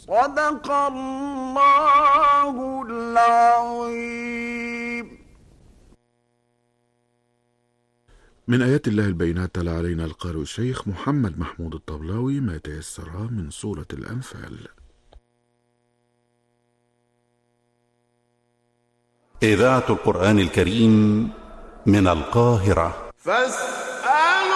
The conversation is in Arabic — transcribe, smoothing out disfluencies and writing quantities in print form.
صدق الله العظيم. من آيات الله البينات تلا علينا القارئ الشيخ محمد محمود الطبلاوي ما تيسر من سورة الأنفال. إذاعة القرآن الكريم من القاهرة. فاسألوا